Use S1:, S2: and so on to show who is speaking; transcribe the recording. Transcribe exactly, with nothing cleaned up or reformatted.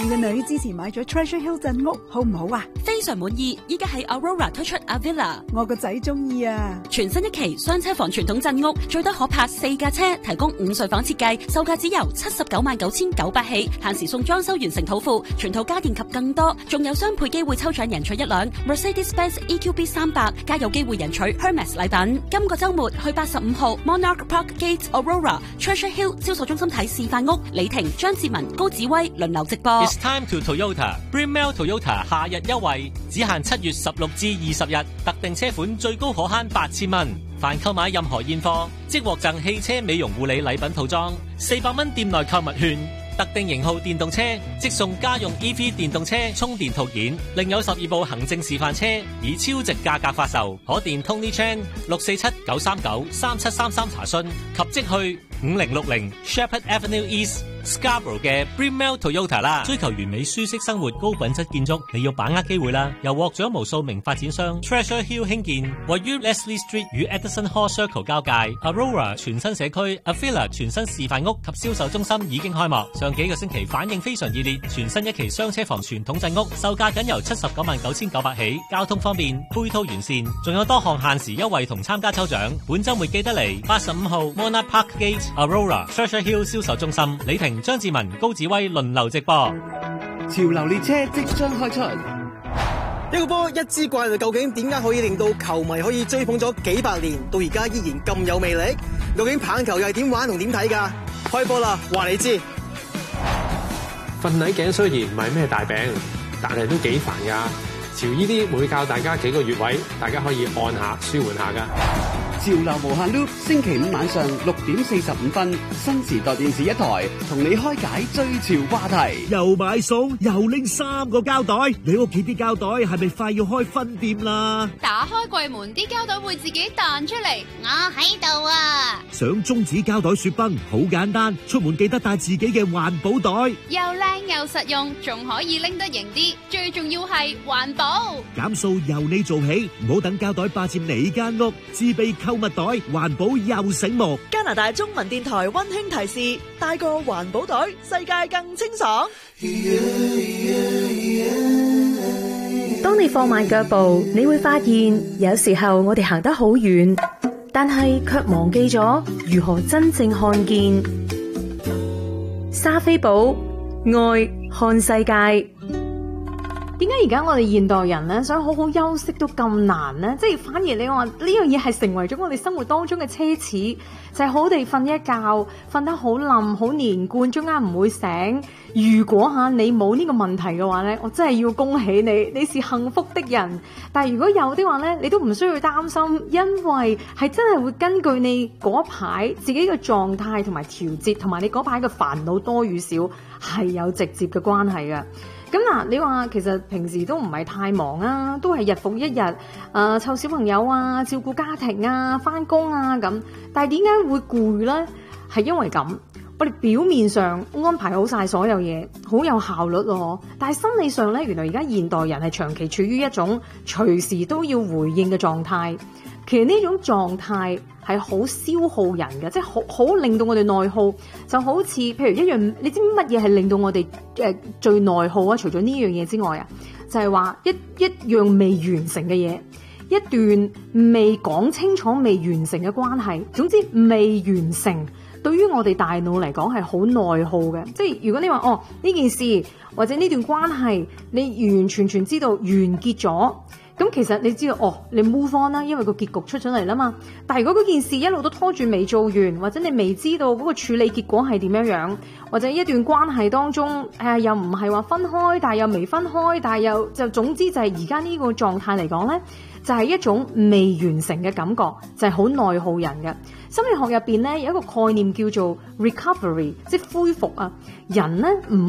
S1: 個女之前買咗 Treasure Hill 鎮屋，好唔好啊？
S2: 非常滿意，依家喺 Aurora 推出 Avila，
S1: 我個仔中意啊！
S2: 全新一期雙車房傳統鎮屋，最多可泊四架車，提供五睡房設計，售價只由七十九萬九千九百起，限時送裝修完成土庫，全套家電及更多，仲有雙倍機會抽獎贏取一輛 Mercedes-Benz E Q B 三百，加有機會贏取 Hermes 禮品。今個週末去八十五號 Monarch Park Gate Aurora Treasure Hill 銷售中心睇示範屋，李婷、張志文、高子威輪流直播。
S3: It's time to Toyota Bremel Toyota 夏日優惠，只限七月十六至二十日，特定車款最高可慳八千蚊。凡購買任何現貨，即獲贈汽車美容護理禮品套裝，四百蚊店內購物券。特定型號電動車即送家用 E V 電動車充電套件，另有十二部行政示範車以超值價格發售。可電 Tony Chan 六四七九三九三七三三查詢及即去五零六零 Shepherd Avenue East Scarborough 嘅 Bremel Toyota 啦。追求完美舒適生活高品質建築，你要把握機會啦！由獲獎無數名發展商 Treasure Hill 興建，位於 Leslie Street 與 Edison Hall Circle 交界 Aurora 全新社區 Avila 全新示範屋及銷售中心已經開幕，上幾個星期反應非常熱烈。全新一期雙車房傳統鎮屋售價僅由七十九萬九千九百起，交通方便，配套完善，仲有多項限時優惠同參加抽獎。本週末記得嚟八十五號 Monarch Park Gate Aurora Treasure Hill 銷售中心，李婷、張志文、高子威輪流直播。
S4: 潮流列車即將開出，一個波一支怪，究竟點解可以令到球迷可以追捧咗幾百年，到而家依然咁有魅力？究竟棒球又係點玩同點睇㗎？開波啦，話你知。
S5: 瞓捩頸雖然唔係咩大病，但係都幾煩㗎。潮依啲會教大家幾個穴位，大家可以按下舒緩下㗎。
S4: 潮流無限 loop， 星期五晚上六點四十五分，新時代電視一台同你開解追潮話題。
S6: 又買餸又拎三個膠袋，你屋企啲膠袋係咪快要開分店啦？
S7: 打開櫃門，啲膠袋會自己彈出嚟，我喺度啊！
S6: 想中指膠袋雪崩好簡單，出門記得帶自己嘅環保袋，
S7: 又靚又實用，仲可以拎得型啲，最重要係環保。
S6: 減數由你做起，唔好等膠袋霸佔你間屋，自備購物袋，環保又醒目。
S8: 加拿大中文電台溫馨提示：帶個環保袋，世界更清爽。
S9: 當你放慢腳步，你會發現有時候我哋行得好遠，但係卻忘記咗如何真正看見。莎菲寶愛看世界。
S10: 點解而家我哋現代人咧想好好休息都咁難呢？即係反而你話呢樣嘢係成為咗我哋生活當中嘅奢侈，就係、是、好地瞓一覺，瞓得好冧好連貫，中間唔會醒。如果吓你冇呢個問題嘅話咧，我真係要恭喜你，你是幸福的人。但係如果有的話咧，你都唔需要擔心，因為係真係會根據你嗰排自己嘅狀態同埋調節，同埋你嗰排嘅煩惱多與少係有直接嘅關係嘅。咁嗱，你話其實平時都唔係太忙啊，都係日復一日，誒、呃，湊小朋友啊，照顧家庭啊，返工啊咁。但係點解會攰呢？係因為咁，我哋表面上安排好晒所有嘢，好有效率咯。但係心理上呢，原來而家現代人係長期處於一種隨時都要回應嘅狀態。其實呢種狀態係好消耗人嘅，即係好好令到我哋內耗，就好似譬如一樣，你知唔知乜嘢係令到我哋誒、呃、最內耗啊？除咗呢樣嘢之外啊，就係、是、話一一樣未完成嘅嘢，一段未講清楚、未完成嘅關係，總之未完成，對於我哋大腦嚟講係好內耗嘅。即係如果你話哦呢件事或者呢段關係，你完完全全知道完結咗。咁其實你知道哦，你 move on 啦，因為個結局出咗嚟啦嘛。但係如果嗰件事一路都拖住未做完，或者你未知道嗰個處理結果係點樣樣，或者一段關係當中誒、呃、又唔係話分開，但係又未分開，但係又就總之就係而家呢個狀態嚟講咧，就係、是、一種未完成嘅感覺，就係、是、好內耗人嘅。心理學入邊咧有一個概念叫做 recovery， 即係恢復啊。人咧唔